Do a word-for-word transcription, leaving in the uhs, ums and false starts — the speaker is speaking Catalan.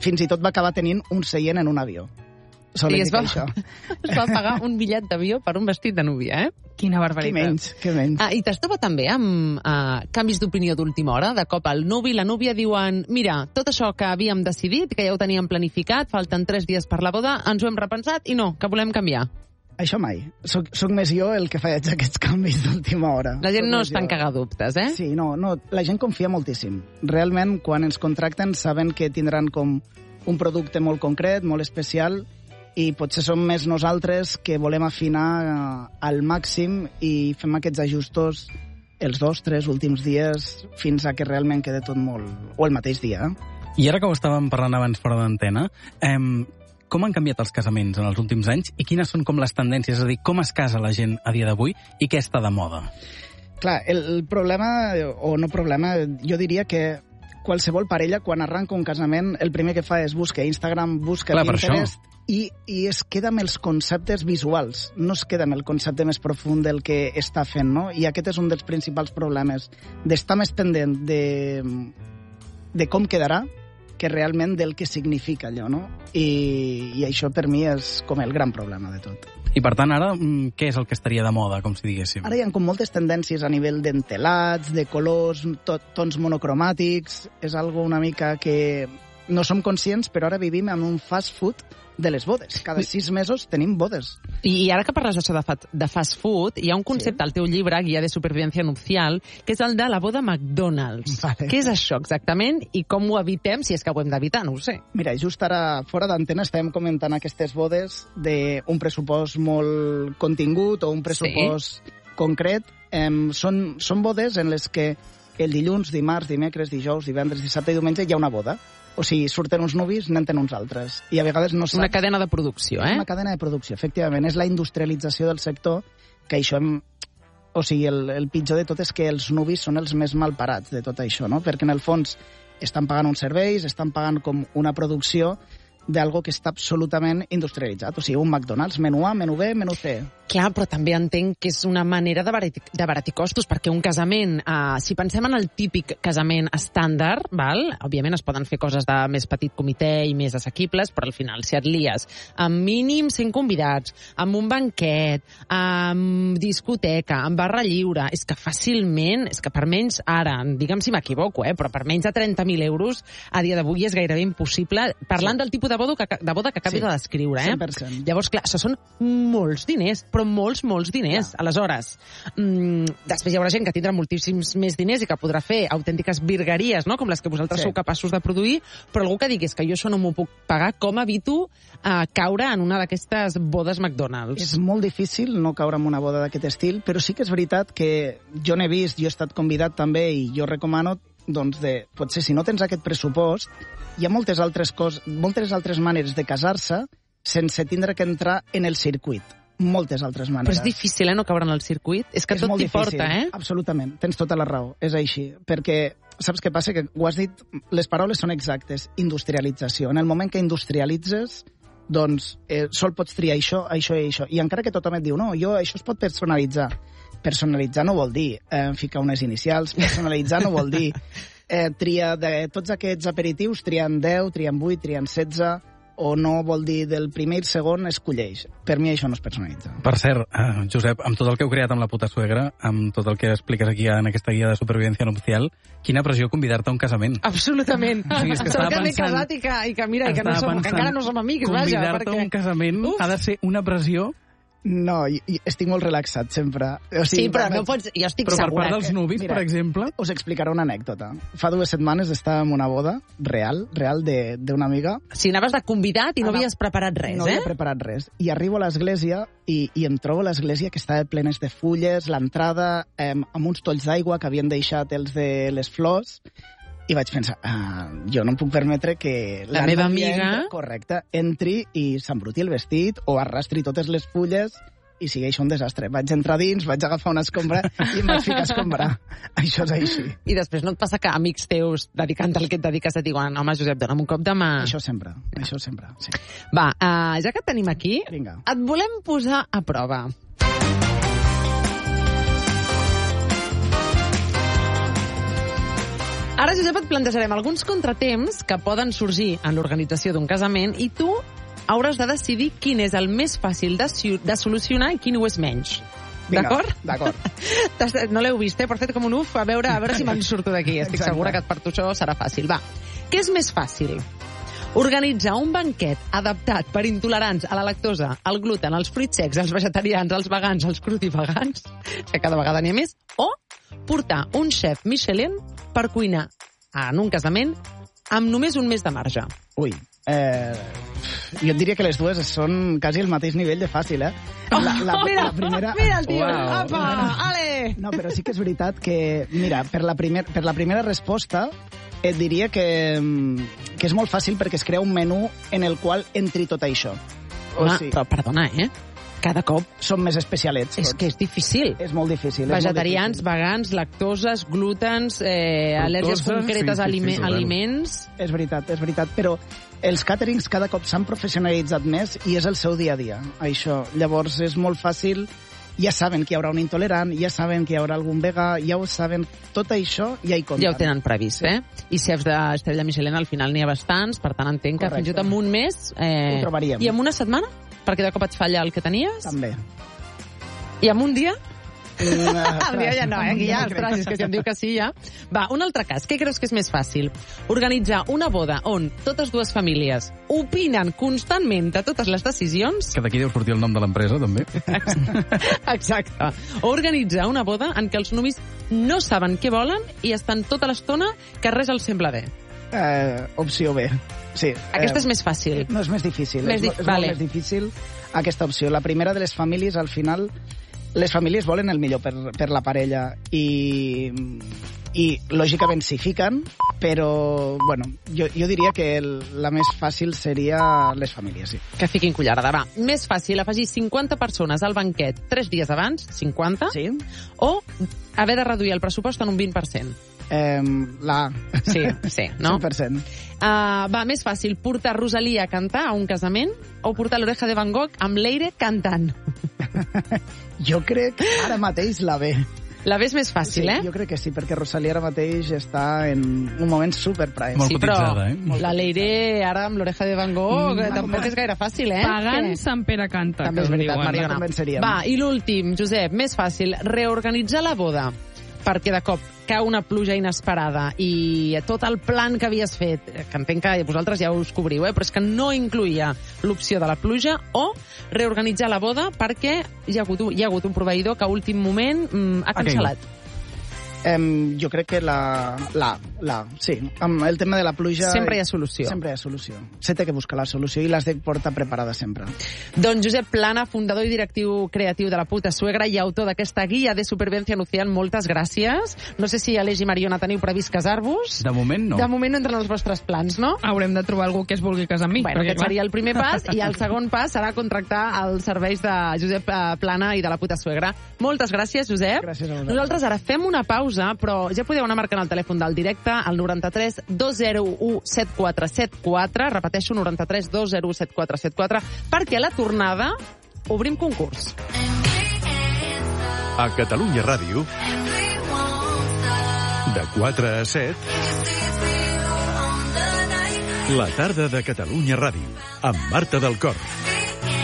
fins i tot va acabar tenint un seient en un avió. I es va, es va pagar un bitllet d'avió per un vestit de núvia, eh? Quina barbaritat. Què menys, què menys. Ah, I t'has trobat també amb uh, canvis d'opinió d'última hora? De cop el nuvi i la núvia diuen mira, tot això que havíem decidit, que ja ho teníem planificat, falten tres dies per la boda, ens ho hem repensat i no, que volem canviar. Això mai. Soc, soc més jo el que faig aquests canvis d'última hora. La gent soc no està en cagar dubtes, eh? Sí, no, no, la gent confia moltíssim. Realment, quan ens contracten, saben que tindran com un producte molt concret, molt especial, i potser som més nosaltres que volem afinar al màxim i fem aquests ajustos els dos, tres últims dies fins a que realment quede tot molt... o el mateix dia. I ara que ho estàvem parlant abans fora d'antena, eh, com han canviat els casaments en els últims anys i quines són com les tendències? És a dir, com es casa la gent a dia d'avui i què està de moda? Clar, el, el problema, o no problema, jo diria que qualsevol parella, quan arranca un casament, el primer que fa és buscar Instagram, busca Clar, Pinterest, i, i es queda amb els conceptes visuals, no es queda amb el concepte més profund del que està fent, no? I aquest és un dels principals problemes, d'estar més pendent de, de com quedarà que realment del que significa allò, no? I, i això per mi és com el gran problema de tot. I per tant, ara, què és el que estaria de moda, com si diguéssim? Ara hi ha com moltes tendències a nivell d'entelats, de colors, tot, tons monocromàtics, és algo una mica que no som conscients, però ara vivim en un fast food de les bodes. Cada sis mesos tenim bodes. I ara que parles d'això de, fa, de fast food, hi ha un concepte sí. al teu llibre, Guia de supervivència nupcial, que és el de la boda McDonald's. Vale. Què és això exactament i com ho evitem, si és que ho hem d'evitar? No ho sé. Mira, just ara, fora d'antena, estàvem comentant aquestes bodes d'un pressupost molt contingut o un pressupost sí. concret. Eh, són, són bodes en les que el dilluns, dimarts, dimecres, dijous, divendres, dissabte i diumenge hi ha una boda. O sigui, surten uns nuvis, n'entren uns altres. I a vegades no saps... Una cadena de producció, eh? És una cadena de producció, efectivament. És la industrialització del sector, que això hem... O sigui, el, el pitjor de tot és que els nuvis són els més malparats de tot això, no? Perquè, en el fons, estan pagant uns serveis, estan pagant com una producció d'algo que està absolutament industrialitzat. O sigui, un McDonald's, menú A, menú B, menú C. Clar, però també entenc que és una manera de baratir, de baratir costos, perquè un casament, eh, si pensem en el típic casament estàndard, val? Òbviament es poden fer coses de més petit comitè i més assequibles, però al final, si et lies amb mínim cent convidats, amb un banquet, amb discoteca, amb barra lliure, és que fàcilment, és que per menys, ara, digue'm si m'equivoco, eh, però per menys de trenta mil euros, a dia d'avui és gairebé impossible, parlant sí. del tipus de boda que, de boda que acabis sí. de descriure, eh? cent per cent. Llavors, clar, això són molts diners, però molts, molts diners. Ja. Aleshores, mm, després hi haurà gent que tindrà moltíssims més diners i que podrà fer autèntiques virgueries, no?, com les que vosaltres sí. sou capaços de produir, però algú que digui que jo això no m'ho puc pagar, com evito uh, caure en una d'aquestes bodes McDonald's? És molt difícil no caure en una boda d'aquest estil, però sí que és veritat que jo n'he vist, jo he estat convidat també i jo recomano, doncs, de, potser si no tens aquest pressupost, hi ha moltes altres coses, moltes altres maneres de casar-se sense tindre que entrar en el circuit. Moltes altres maneres. Però és difícil, eh, no caure en el circuit? És que és tot t'hi porta, eh? Absolutament, tens tota la raó, és així. Perquè, saps què passa? Que ho has dit, les paraules són exactes, industrialització. En el moment que industrialitzes, doncs, eh, sol pots triar això, això i això. I encara que tothom et diu, no, jo, això es pot personalitzar. Personalitzar no vol dir eh, ficar unes inicials, personalitzar no vol dir eh, triar de tots aquests aperitius, triant deu, triant vuit, triant setze... o no vol dir del primer i segon escolleix. Per mi això no es personalitza. Per cert, eh, Josep, amb tot el que heu creat amb la puta suegra, amb tot el que expliques aquí en aquesta guia de supervivència nupcial, quina pressió convidar-te a un casament. Absolutament. O sigui, és que Sort que m'he casat i que, i que mira, i que, no som, que encara no som amics, vaja. Convidar-te perquè... a un casament Uf. ha de ser una pressió... No, i, i estic molt relaxat sempre. O sigui, sí, però no pots... Jo estic però segura... Però per part dels nuvis, Mira, per exemple... Us explicaré una anècdota. Fa dues setmanes estàvem en una boda real, real d'una amiga. Si anaves de convidat i no havies preparat res, no eh? No havia preparat res. I arribo a l'església i, i em trobo l'església que estava plenes de fulles, l'entrada eh, amb uns tolls d'aigua que havien deixat els de les flors... I vaig pensar, ah, jo no em puc permetre que la, la meva amiga entri, correcte, entri i s'embruti el vestit o arrastri totes les fulles i sigui això un desastre. Vaig entrar dins, vaig agafar una escombra i em vaig ficar a escombrar. Això és així. I després no et passa que amics teus, dedicant al que et dediques, et diuen, home, Josep, dona'm un cop de mà. Això sempre, això sempre, sí. Va, uh, ja que et tenim aquí, Vinga. Et volem posar a prova. Ara, Josep, et plantejarem alguns contratemps que poden sorgir en l'organització d'un casament i tu hauràs de decidir quin és el més fàcil de, de solucionar i quin ho és menys. D'acord? D'acord. No l'heu vist, eh? Però fet com un uf, a veure, a veure si me'n surto d'aquí. Estic Exacte. segura que per tu això serà fàcil. Va, què és més fàcil? Organitzar un banquet adaptat per intolerants a la lactosa, al gluten, als fruits secs, als vegetarians, als vegans, als crutivegans, que cada vegada n'hi ha més, o portar un xef Michelin per cuinar en un casament amb només un mes de marge. Ui, eh, jo et diria que les dues són quasi el mateix nivell de fàcil, eh? Oh, La, la, mira, la primera... mira el tio, Uau. apa, ale! No, però sí que és veritat que, mira, per la, primer, per la primera resposta et diria que, que és molt fàcil perquè es crea un menú en el qual entri tot això. O Home, sigui, però perdona, eh? Cada cop són més especialets. és tots. que és difícil. És molt difícil. és molt Vegetarians, difícil. vegans, lactoses, glutens, eh, al·lèrgies Fructosa, concretes sí, a sí, alime sí, clar. aliments... És veritat, és veritat, però els càterings cada cop s'han professionalitzat més i és el seu dia a dia, això. Llavors és molt fàcil, ja saben que hi haurà un intolerant, ja saben que hi haurà algun vegà, ja ho saben, tot això ja hi compten. Ja ho tenen previst, sí. eh? I xefs d'Estrella Michelin al final n'hi ha bastants, per tant entenc que Correcte. fins i tot en un mes... Eh, Ho trobaríem. I en una setmana? Perquè de cop et falla el que tenies? També. I en un dia? Mm, El dia ja no, eh? Aquí ja, ostres, és que si em diu que sí, ja. Va, un altre cas. Què creus que és més fàcil? Organitzar una boda on totes dues famílies opinen constantment de totes les decisions? Que d'aquí deu sortir el nom de l'empresa, també. Exacte. O organitzar una boda en què els nuvis no saben què volen i estan tota l'estona que res els sembla bé. Eh, opció B. Sí. Aquesta eh, és més fàcil. No és més difícil. Més és, di- és vale. molt més difícil aquesta opció. La primera de les famílies, al final, les famílies volen el millor per, per la parella i, i lògicament s'hi fiquen, però bueno, jo, jo diria que el, la més fàcil seria les famílies, sí. Que fiquin cullerada. Va, més fàcil afegir cinquanta persones al banquet tres dies abans, cinquanta, Sí? o haver de reduir el pressupost en un vint per cent. Eh, la A. Sí, sí, no? cent per cent. Uh, va, més fàcil, portar Rosalia a cantar a un casament o portar l'Oreja de Van Gogh amb Leire cantant. Jo crec ara mateix la B. La B és més fàcil, Sí, eh? jo crec que sí, perquè Rosalía ara mateix està en un moment super prime. Molt Sí, però cotitzada, eh? la Leire ara amb l'Oreja de Van Gogh Mm, eh, tampoc és gaire fàcil, eh? Pagant Què? Sant Pere canta. També és que veritat, diuen. Mariona. convenceríem. Va, i l'últim, Josep, més fàcil, reorganitzar la boda perquè de cop cau una pluja inesperada i tot el plan que havies fet, que entenc que vosaltres ja us cobriu, eh, però és que no incluïa l'opció de la pluja, o reorganitzar la boda perquè hi ha hagut, hi ha hagut un proveïdor que a últim moment mm, ha cancel·lat. Em, jo crec que la, la, la, sí, amb el tema de la pluja... Sempre hi ha solució. Sempre hi ha solució. Se té que buscar la solució i l'has de portar preparada sempre. Doncs Josep Plana, fundador i directiu creatiu de La Puta Suegra i autor d'aquesta guia de supervivència nuclear, moltes gràcies. No sé si Aleix i Mariona teniu previst casar-vos. De moment no. De moment no entren els vostres plans, no? Haurem de trobar algú que es vulgui casar amb mi. Bueno, aquest seria el primer pas, i el segon pas serà contractar els serveis de Josep eh, Plana i de La Puta Suegra. Moltes gràcies, Josep. Gràcies a vosaltres. Nosaltres ara fem una pausa, però ja podeu anar marcant el telèfon del directe, al noranta-tres dos zero u set quatre set quatre, repeteixo, noranta-tres dos zero u set quatre set quatre, perquè a la tornada obrim concurs. A Catalunya Ràdio, de quatre a set, la tarda de Catalunya Ràdio, amb Marta del Cor.